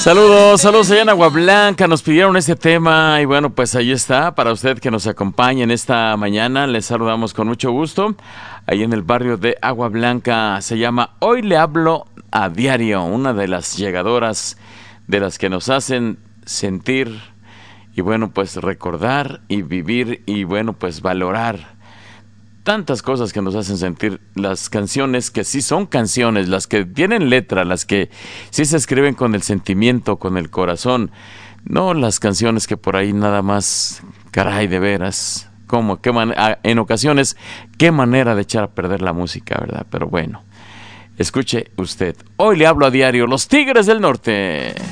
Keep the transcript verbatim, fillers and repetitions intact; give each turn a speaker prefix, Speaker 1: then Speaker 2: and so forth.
Speaker 1: Saludos, saludos allá en Agua Blanca, nos pidieron este tema y bueno, pues ahí está, para usted que nos acompaña en esta mañana, les saludamos con mucho gusto, ahí en el barrio de Agua Blanca, se llama Hoy le hablo a diario, una de las llegadoras de las que nos hacen sentir y bueno, pues recordar y vivir y bueno, pues valorar tantas cosas que nos hacen sentir las canciones que sí son canciones, las que tienen letra, las que sí se escriben con el sentimiento, con el corazón, no las canciones que por ahí nada más, caray, de veras, como, qué man- en ocasiones, qué manera de echar a perder la música, ¿verdad? Pero bueno, escuche usted, hoy le hablo a diario, Los Tigres del Norte.